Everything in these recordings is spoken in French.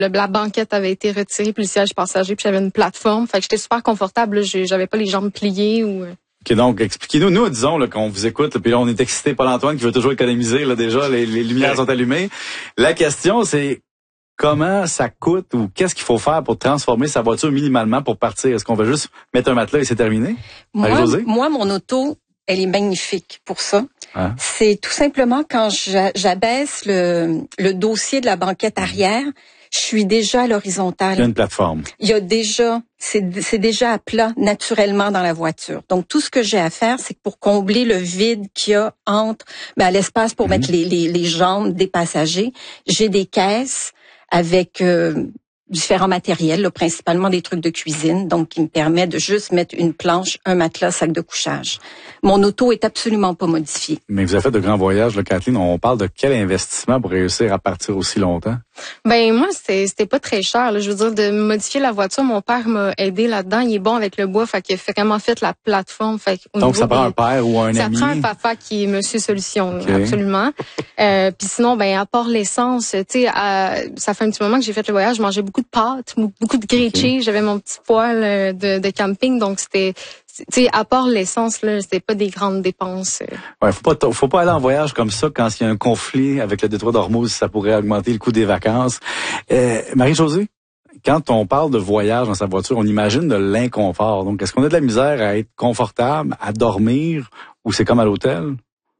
la banquette avait été retirée, puis le siège passager, puis j'avais une plateforme. Fait que j'étais super confortable. Là, j'avais pas les jambes pliées ou... OK, donc, expliquez-nous. Nous, disons là, qu'on vous écoute, puis là, on est excité. Paul-Antoine qui veut toujours économiser. Là, déjà, les lumières sont allumées. La question, c'est comment ça coûte ou qu'est-ce qu'il faut faire pour transformer sa voiture minimalement pour partir? Est-ce qu'on va juste mettre un matelas et c'est terminé? Moi, mon auto, elle est magnifique pour ça. Hein? C'est tout simplement quand j'abaisse le dossier de la banquette arrière, je suis déjà à l'horizontale. Il y a une plateforme. Il y a déjà, c'est déjà à plat naturellement dans la voiture. Donc tout ce que j'ai à faire, c'est que pour combler le vide qu'il y a entre l'espace pour mettre les jambes des passagers, j'ai des caisses avec différents matériels, là, principalement des trucs de cuisine, donc qui me permet de juste mettre une planche, un matelas, sac de couchage. Mon auto est absolument pas modifiée. Mais vous avez fait de grands voyages, là, Kathleen. On parle de quel investissement pour réussir à partir aussi longtemps? Ben moi, c'était pas très cher. Là. Je veux dire, de modifier la voiture, mon père m'a aidé là-dedans. Il est bon avec le bois, fait qu'il a vraiment fait la plateforme. Fait donc ça prend un père ou un ami? Ça prend un papa qui est Monsieur Solution, absolument. Puis sinon, à part l'essence, tu sais, ça fait un petit moment que j'ai fait le voyage. Je mangeais beaucoup de pâtes, beaucoup de grilled cheese. J'avais mon petit poêle de camping, donc c'était... Tu sais, à part l'essence, là, c'était pas des grandes dépenses. Ouais, faut pas aller en voyage comme ça quand il y a un conflit avec le détroit d'Ormuz, ça pourrait augmenter le coût des vacances. Marie-Josée, quand on parle de voyage dans sa voiture, on imagine de l'inconfort. Donc, est-ce qu'on a de la misère à être confortable, à dormir, ou c'est comme à l'hôtel?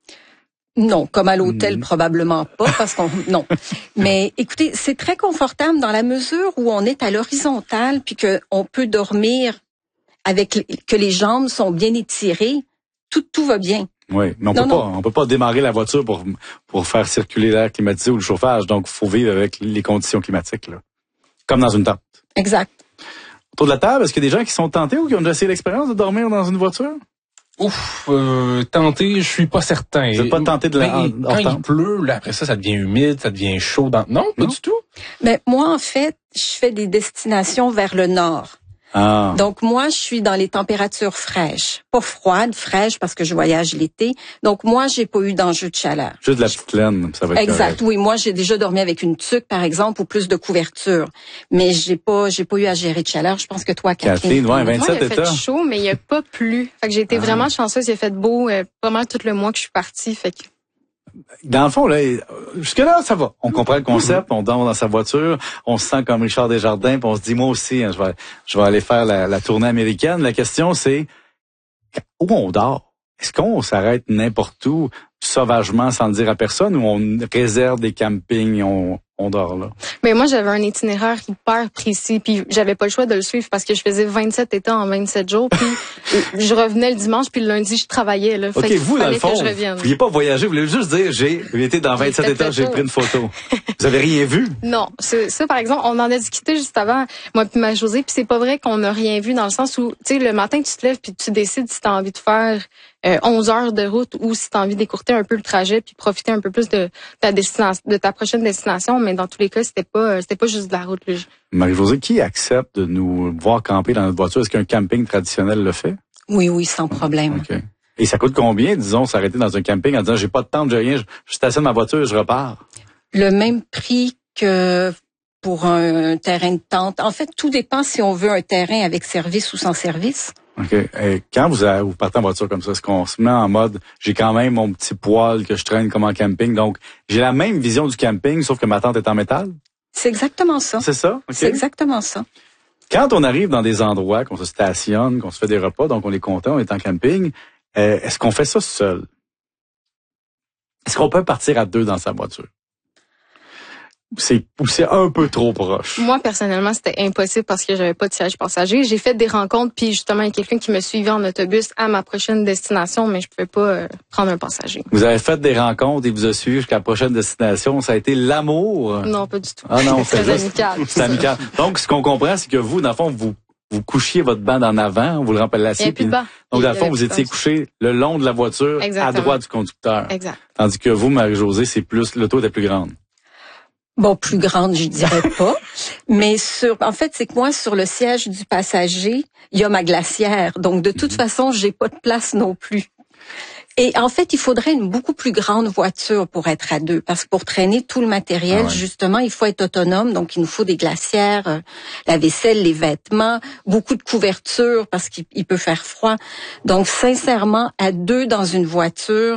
Non, comme à l'hôtel, probablement pas, parce qu'on non. Mais écoutez, c'est très confortable dans la mesure où on est à l'horizontale, puis que on peut dormir avec que les jambes sont bien étirées, tout va bien. Oui, mais on peut pas démarrer la voiture pour faire circuler l'air climatisé ou le chauffage. Donc, il faut vivre avec les conditions climatiques, là. Comme dans une tente. Exact. Autour de la table, est-ce qu'il y a des gens qui sont tentés ou qui ont déjà essayé l'expérience de dormir dans une voiture? Tenté, je suis pas certain. Vous n'êtes pas tenté de quand il pleut, là, après ça devient humide, ça devient chaud. Non, pas du tout. Mais moi, en fait, je fais des destinations vers le nord. Ah. Donc moi, je suis dans les températures fraîches, pas froides, fraîches parce que je voyage l'été. Donc moi, j'ai pas eu d'enjeu de chaleur. Juste de la petite laine, ça va être exact. Correct. Oui, moi j'ai déjà dormi avec une tuque par exemple ou plus de couverture, mais j'ai pas eu à gérer de chaleur. Je pense que toi, Kathleen, ouais, 27 moi, il a états. fait chaud, mais il a pas plu. Fait que j'ai été vraiment chanceuse. Il a fait beau, pas mal tout le mois que je suis partie. Fait que dans le fond, là, jusque-là, ça va. On comprend le concept, on dort dans sa voiture, on se sent comme Richard Desjardins, puis on se dit, moi aussi, hein, je vais aller faire la tournée américaine. La question, c'est, où on dort? Est-ce qu'on s'arrête n'importe où, sauvagement, sans le dire à personne, ou on réserve des campings et on dort là? Mais moi, j'avais un itinéraire hyper précis, puis j'avais pas le choix de le suivre parce que je faisais 27 états en 27 jours, puis je revenais le dimanche, puis le lundi, je travaillais. Là. OK, vous, dans le fond, vous ne vouliez pas voyager, vous voulez juste dire, j'ai été dans 27 états, j'ai pris une photo. Vous avez rien vu? Non. Ça, par exemple, on en a discuté juste avant, moi puis Marie-Josée, puis c'est pas vrai qu'on n'a rien vu dans le sens où, tu sais, le matin, tu te lèves, puis tu décides si tu as envie de faire 11 heures de route ou si tu as envie d'écourter un peu le trajet puis profiter un peu plus de ta destination, de ta prochaine destination, mais dans tous les cas, c'était pas juste de la route. Là. Marie-Josée, qui accepte de nous voir camper dans notre voiture? Est-ce qu'un camping traditionnel le fait? Oui, sans problème. Okay. Et ça coûte combien, disons, s'arrêter dans un camping en disant j'ai pas de tente, j'ai rien, je stationne ma voiture et je repars? Le même prix que pour un terrain de tente. En fait, tout dépend si on veut un terrain avec service ou sans service. OK. Et quand vous partez en voiture comme ça, est-ce qu'on se met en mode, j'ai quand même mon petit poêle que je traîne comme en camping, donc j'ai la même vision du camping, sauf que ma tente est en métal? C'est exactement ça. C'est ça? Okay. C'est exactement ça. Quand on arrive dans des endroits, qu'on se stationne, qu'on se fait des repas, donc on est content, on est en camping, est-ce qu'on fait ça seul? Est-ce qu'on peut partir à deux dans sa voiture? C'est un peu trop proche. Moi, personnellement, c'était impossible parce que j'avais pas de siège passager. J'ai fait des rencontres, puis justement, il y a quelqu'un qui me suivait en autobus à ma prochaine destination, mais je pouvais pas prendre un passager. Vous avez fait des rencontres et vous avez suivi jusqu'à la prochaine destination. Ça a été l'amour? Non, pas du tout. Ah non, c'est très amical. C'est amical. Donc, ce qu'on comprend, c'est que vous, dans le fond, vous couchiez votre banc en avant, vous le remplaciez. Puis, donc, dans le fond, vous étiez couché le long de la voiture, à droite du conducteur. Exact. Tandis que vous, Marie-Josée, c'est plus, l'auto était plus grande. Bon, plus grande, je dirais pas. Mais en fait, c'est que moi, sur le siège du passager, il y a ma glacière. Donc, de toute façon, j'ai pas de place non plus. Et en fait, il faudrait une beaucoup plus grande voiture pour être à deux, parce que pour traîner tout le matériel, justement, il faut être autonome. Donc, il nous faut des glacières, la vaisselle, les vêtements, beaucoup de couverture parce qu'il peut faire froid. Donc, sincèrement, à deux dans une voiture,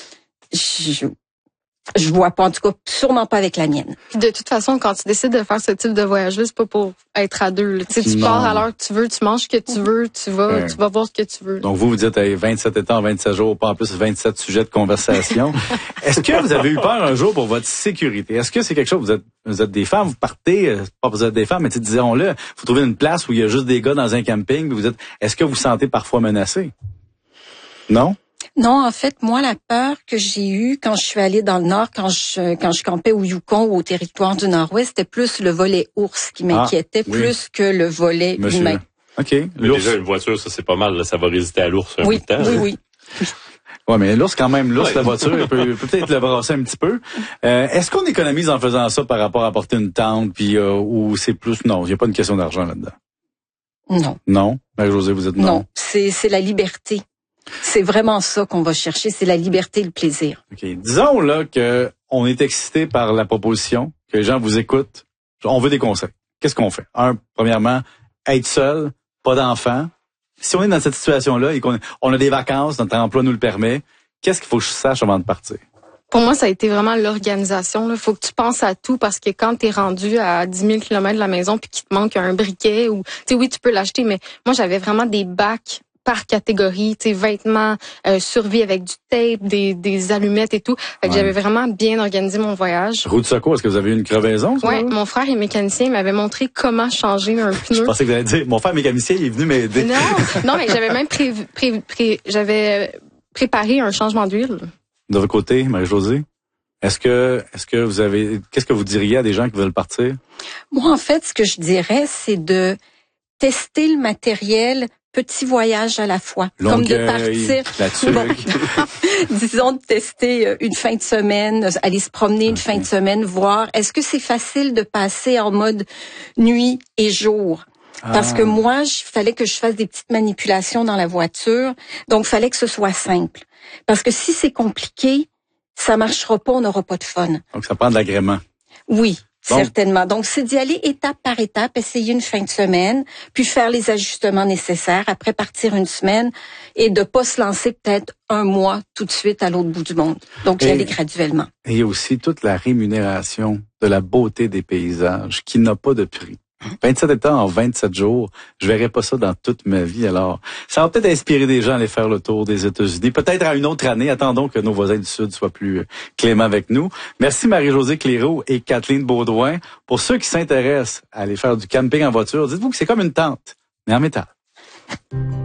je vois pas, en tout cas, sûrement pas avec la mienne. Puis de toute façon, quand tu décides de faire ce type de voyage-là, c'est pas pour être à deux. Tu sais, tu pars à l'heure que tu veux, tu manges ce que tu veux, tu vas voir ce que tu veux. Donc vous dites 27 états en 27 jours, pas en plus 27 sujets de conversation. Est-ce que vous avez eu peur un jour pour votre sécurité? Est-ce que c'est quelque chose, vous êtes des femmes, vous partez, pas vous êtes des femmes, mais disons-le, vous trouvez une place où il y a juste des gars dans un camping, vous êtes, est-ce que vous vous sentez parfois menacé? Non? Non, en fait, moi, la peur que j'ai eue quand je suis allée dans le Nord, quand je campais au Yukon ou au territoire du Nord-Ouest, c'était plus le volet ours qui m'inquiétait plus que le volet humain. OK. Déjà, une voiture, ça, c'est pas mal. Là, ça va résister à l'ours un bout de temps. Oui. Ouais, mais l'ours, quand même, la voiture, il peut peut-être le brasser un petit peu. Est-ce qu'on économise en faisant ça par rapport à porter une tente, puis ou c'est plus... Non, il n'y a pas une question d'argent là-dedans. Non. Non? Marie-Josée, vous êtes non? Non, c'est la liberté. C'est vraiment ça qu'on va chercher, c'est la liberté et le plaisir. OK. Disons là que on est excité par la proposition, que les gens vous écoutent. On veut des conseils. Qu'est-ce qu'on fait? Premièrement, être seul, pas d'enfant. Si on est dans cette situation-là et qu'on a des vacances, notre emploi nous le permet, qu'est-ce qu'il faut que je sache avant de partir? Pour moi, ça a été vraiment l'organisation. Il faut que tu penses à tout parce que quand tu es rendu à 10 000 km de la maison puis qu'il te manque un briquet ou, tu sais, oui, tu peux l'acheter, mais moi, j'avais vraiment des bacs par catégorie, tu sais, vêtements, survie avec du tape, des allumettes et tout. Fait que j'avais vraiment bien organisé mon voyage. Roue de secours, est-ce que vous avez eu une crevaison? Oui, mon frère est mécanicien, il m'avait montré comment changer un pneu. Je pensais que vous alliez dire, mon frère mécanicien, il est venu m'aider. Non, mais j'avais même j'avais préparé un changement d'huile. De votre côté, Marie-Josée? Est-ce que vous avez, qu'est-ce que vous diriez à des gens qui veulent partir? Moi, en fait, ce que je dirais, c'est de tester le matériel petit voyage à la fois. Comme de partir. Disons de tester une fin de semaine, aller se promener une fin de semaine, voir est-ce que c'est facile de passer en mode nuit et jour. Parce que moi, il fallait que je fasse des petites manipulations dans la voiture. Donc, il fallait que ce soit simple. Parce que si c'est compliqué, ça marchera pas, on n'aura pas de fun. Donc, ça prend de l'agrément. Oui. Certainement. Donc, c'est d'y aller étape par étape, essayer une fin de semaine, puis faire les ajustements nécessaires, après partir une semaine et de pas se lancer peut-être un mois tout de suite à l'autre bout du monde. Donc, y aller graduellement. Et il y a aussi toute la rémunération de la beauté des paysages qui n'a pas de prix. 27 états en 27 jours, je verrai pas ça dans toute ma vie. Alors, ça va peut-être inspirer des gens à aller faire le tour des États-Unis. Peut-être à une autre année. Attendons que nos voisins du Sud soient plus cléments avec nous. Merci Marie-Josée Cléraud et Kathleen Baudouin. Pour ceux qui s'intéressent à aller faire du camping en voiture, dites-vous que c'est comme une tente, mais en métal.